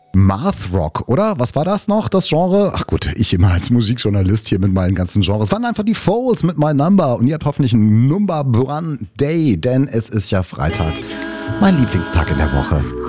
Math Rock, oder? Was war das noch, das Genre? Ach gut, ich immer als Musikjournalist hier mit meinen ganzen Genres. Es waren einfach die Foles mit My Number und ihr habt hoffentlich einen Number One Day, denn es ist ja Freitag. Mein Lieblingstag in der Woche.